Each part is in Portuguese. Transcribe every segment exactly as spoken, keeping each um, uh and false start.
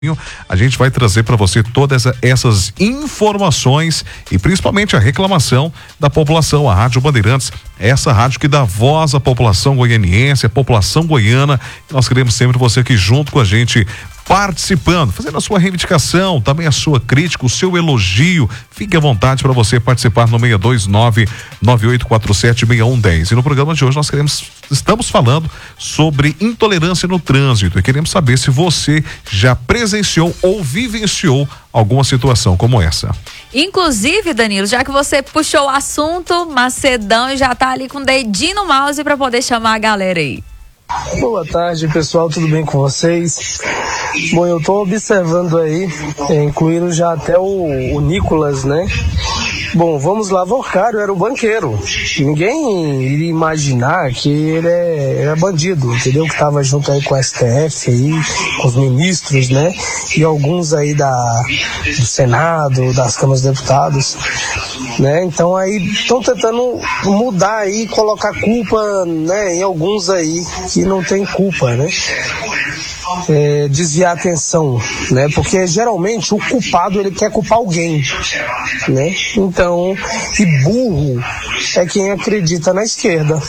A gente vai trazer para você todas essas informações e principalmente a reclamação da população. A Rádio Bandeirantes, essa rádio que dá voz à população goianiense, à população goiana. Nós queremos sempre você aqui junto com a gente, participando, fazendo a sua reivindicação, também a sua crítica, o seu elogio. Fique à vontade para você participar no seis dois nove, nove oito quatro sete, seis um um zero. E no programa de hoje nós queremos, estamos falando sobre intolerância no trânsito e queremos saber se você já presenciou ou vivenciou alguma situação como essa. Inclusive, Danilo, já que você puxou o assunto, Macedão já tá ali com o dedinho no mouse para poder chamar a galera aí. Boa tarde, pessoal, tudo bem com vocês? Bom, eu tô observando aí, é, incluíram já até o, o Nicolas, né? Bom, vamos lá, Vorcário era o banqueiro. Ninguém iria imaginar que ele é, era bandido, entendeu? Que tava junto aí com o S T F aí, com os ministros, né? E alguns aí da, do Senado, das câmaras de deputados, né? Então aí estão tentando mudar aí, colocar culpa, né, em alguns aí que não tem culpa, né? É, desviar a atenção, né? Porque geralmente o culpado ele quer culpar alguém, né? Então, e burro é quem acredita na esquerda.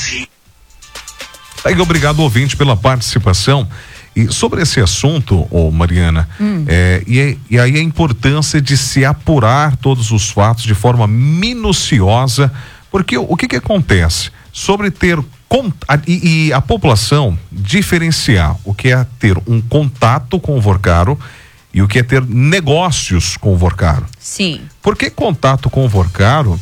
Aí, obrigado, ouvinte, pela participação. E sobre esse assunto, ô Mariana, hum. é, e, e aí a importância de se apurar todos os fatos de forma minuciosa, porque o, o que que acontece? Sobre ter E, e a população diferenciar o que é ter um contato com o Vorcário e o que é ter negócios com o Vorcário. Sim. Por que contato com o Vorcário?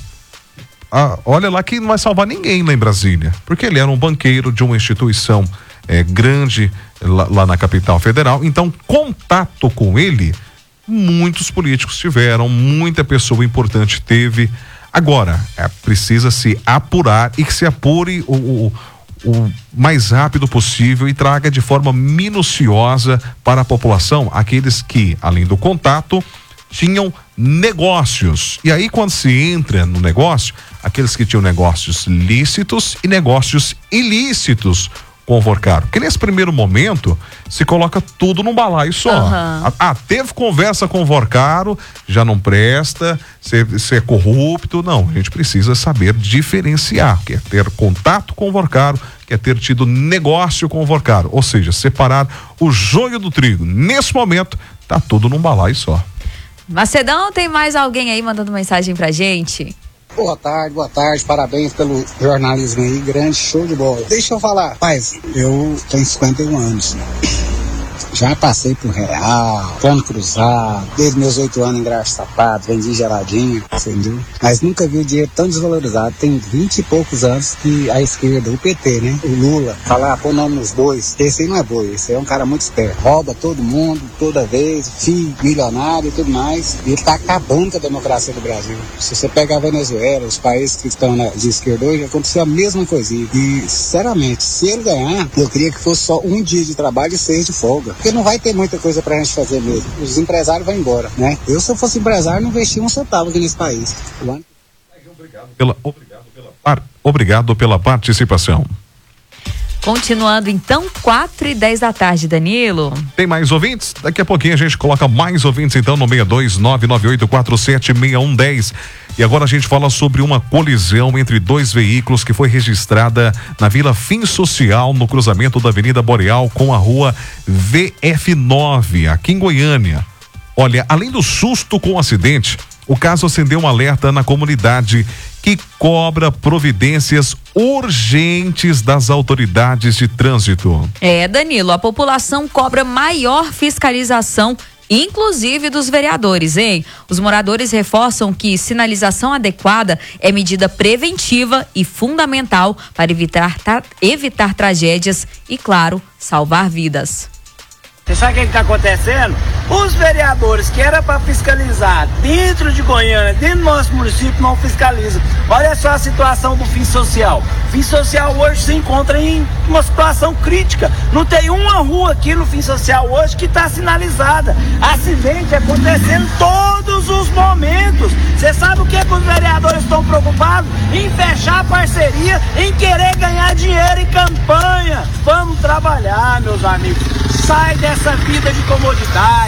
Ah, olha lá que não vai salvar ninguém lá em Brasília, porque ele era um banqueiro de uma instituição é, grande lá, lá na capital federal. Então, contato com ele, muitos políticos tiveram, muita pessoa importante teve. Agora, é, precisa se apurar e que se apure o, o, o mais rápido possível e traga de forma minuciosa para a população aqueles que, além do contato, tinham negócios. E aí, quando se entra no negócio, aqueles que tinham negócios lícitos e negócios ilícitos com o Vorcário. Porque nesse primeiro momento se coloca tudo num balaio só. Uhum. Ah, teve conversa com o Vorcário, já não presta, você é corrupto. Não, a gente precisa saber diferenciar, quer ter contato com o Vorcário, quer ter tido negócio com o Vorcário, ou seja, separar o joio do trigo. Nesse momento, tá tudo num balaio só. Macedão, tem mais alguém aí mandando mensagem pra gente? Boa tarde, boa tarde, parabéns pelo jornalismo aí, grande, show de bola. Deixa eu falar, rapaz, eu tenho cinquenta e um anos, já passei por Real, Plano Cruzado, desde meus oito anos em Graxa Sapato, vendi geladinho, entendeu? Mas nunca vi o dinheiro tão desvalorizado. Tem vinte e poucos anos que a esquerda, o P T, né? O Lula, falar, pô, nome nos bois. Esse aí não é boi, esse aí é um cara muito esperto. Rouba todo mundo, toda vez, filho, milionário e tudo mais. E ele tá acabando com a democracia do Brasil. Se você pegar a Venezuela, os países que estão na, de esquerda hoje, aconteceu a mesma coisinha. E, sinceramente, se ele ganhar, eu queria que fosse só um dia de trabalho e seis de folga. Porque não vai ter muita coisa pra gente fazer mesmo. Os empresários vão embora, né? Eu, se eu fosse empresário, não investia um centavo aqui nesse país. Obrigado pela, obrigado pela, par, obrigado pela participação. Continuando então, quatro e dez da tarde, Danilo. Tem mais ouvintes? Daqui a pouquinho a gente coloca mais ouvintes então no seis dois nove, nove oito quatro sete, seis um um zero. E agora a gente fala sobre uma colisão entre dois veículos que foi registrada na Vila Fim Social, no cruzamento da Avenida Boreal com a rua V F nove, aqui em Goiânia. Olha, além do susto com o acidente, o caso acendeu um alerta na comunidade que cobra providências urgentes das autoridades de trânsito. É, Danilo, a população cobra maior fiscalização, inclusive dos vereadores, hein? Os moradores reforçam que sinalização adequada é medida preventiva e fundamental para evitar, tra- evitar tragédias e, claro, salvar vidas. Você sabe o que está acontecendo? Os vereadores que era para fiscalizar dentro de Goiânia, dentro do nosso município, não fiscalizam. Olha só a situação do Fim Social. O Fim Social hoje se encontra em uma situação crítica. Não tem uma rua aqui no Fim Social hoje que está sinalizada. Acidente acontecendo todos os momentos. Você sabe o que, é que os vereadores estão preocupados? Em fechar parceria, em querer ganhar dinheiro em campanha. Vamos trabalhar, meus amigos. Sai dessa vida de comodidade.